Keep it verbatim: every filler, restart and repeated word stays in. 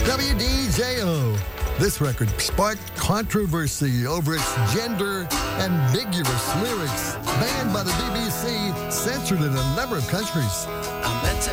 W D J O. This record sparked controversy over its gender-ambiguous lyrics. Banned by the B B C, censored in a number of countries. I meant to